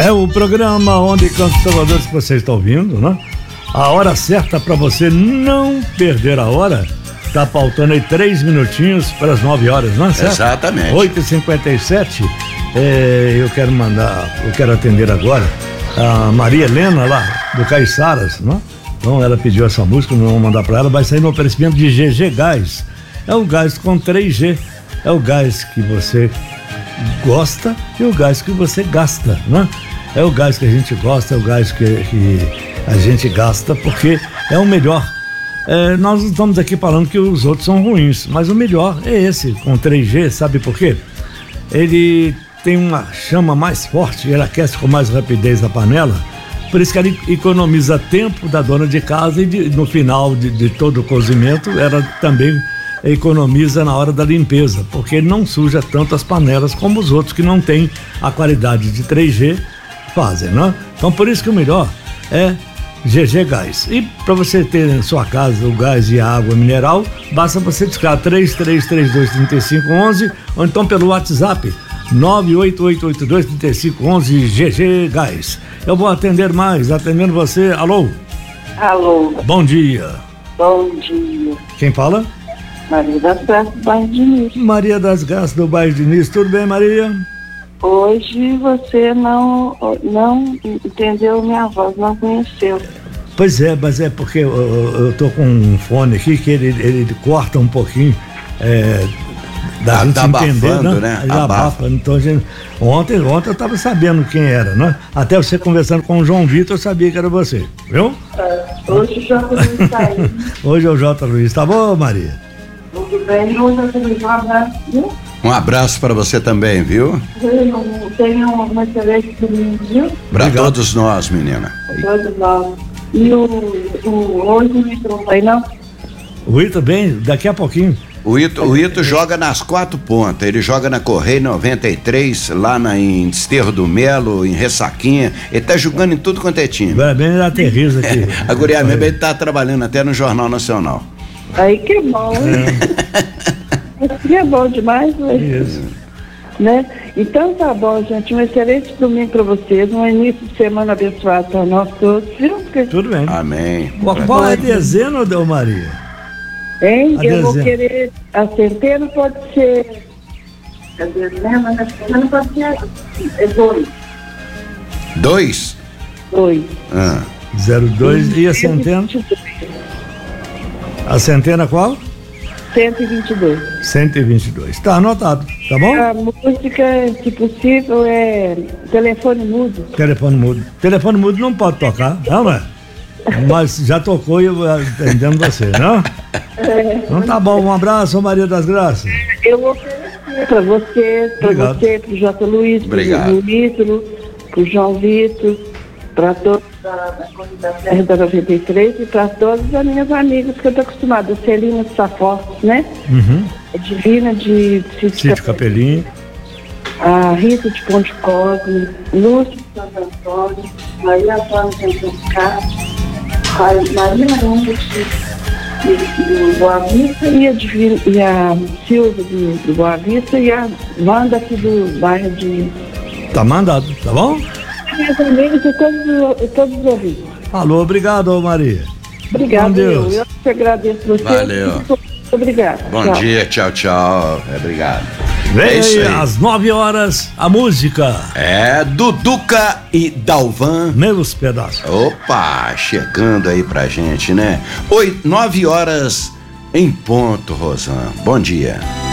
É o programa Onde Cantos Salvadores que você está ouvindo, né? A hora certa para você não perder a hora. Tá faltando aí 3 minutinhos para as 9 horas, não é certo? Exatamente. 8h57. Eu quero atender agora a Maria Helena lá do Caiçaras, né? Então ela pediu essa música, não vou mandar para ela, vai sair no oferecimento de GG Gás. É o gás com 3G. É o gás que você gosta e o gás que você gasta, né? É o gás que a gente gosta, é o gás que a gente gasta porque é o melhor. Nós não estamos aqui falando que os outros são ruins, mas o melhor é esse, com 3G, sabe por quê? Ele tem uma chama mais forte, ele aquece com mais rapidez a panela, por isso que ele economiza tempo da dona de casa e no final de todo o cozimento, ela também economiza na hora da limpeza, porque ele não suja tanto as panelas como os outros que não têm a qualidade de 3G fazem, né? Então por isso que o melhor é GG Gás. E para você ter em sua casa o gás e a água mineral, basta você discar 3332-3511 ou então pelo WhatsApp 98882-3511 GG Gás. Eu vou atendendo você. Alô? Alô. Bom dia. Bom dia. Quem fala? Maria das Graças do bairro Diniz. Maria das Graças do bairro Diniz. Tudo bem, Maria? Hoje você não entendeu minha voz, não conheceu. Pois é, mas é porque eu tô com um fone aqui que ele corta um pouquinho da gente entender, né? Ele abafa. Então, ontem eu tava sabendo quem era, né? Até você conversando com o João Vitor, eu sabia que era você, viu? Hoje o J. Luiz tá aí. Hoje é o J. Luiz, tá bom, Maria? Tudo bem, hoje eu tenho um abraço, viu? Um abraço para você também, viu? Tenha uma excelente domingo, viu? Para todos nós, menina. Todos nós. E hoje o Ito não vai, não? O Ito bem, daqui a pouquinho. O Ito joga nas 4 pontas. Ele joga na Correia 93, lá em Desterro do Melo, em Ressaquinha. Ele tá jogando em tudo quanto é time. Agora bem, ele aterriza aqui. A guria mesmo, ele tá trabalhando até no Jornal Nacional. Aí que bom, hein? Isso é bom demais, né? Então tá bom, gente. Um excelente domingo para vocês. Um início de semana abençoado para nós todos, viu? Tudo bem. Amém. Qual é a dezena, Del Maria? Hein? Eu vou querer. A centena pode ser. A dezena, mas a centena pode ser. É 2. 2? 2. 02. E a centena? A centena qual? 122. 122. Tá anotado, tá bom? A música, se possível, é telefone mudo. Telefone mudo. Telefone mudo não pode tocar, não é? Mas já tocou e eu atendendo você, não? Então tá bom, um abraço, Maria das Graças. Eu vou oferecer pra você, pro J. Luiz, pro Vitor, pro João Vitor, pra todos da Serra da 93 e pra todas as minhas amigas que eu tô acostumada, Celina de Safortes, né? A Divina de Sítio Capelinho, a Rita de Ponte Cosme, Lúcia de Santo Antônio, Maria Antônia de Antônio, Maria Aranda do Boa Vista e a Silvia do Boa Vista e a Wanda aqui do bairro de... Tá mandado, tá bom? Meus amigos e todos os ouvintes. Alô, obrigado, Maria. Obrigado, eu te agradeço você. Valeu. Obrigado. Bom dia, tchau. Obrigado. Vem aí, às 9 horas, a música. É Duduca e Dalvan. Meus pedaços. Opa, chegando aí pra gente, né? 9 horas em ponto, Rosana. Bom dia.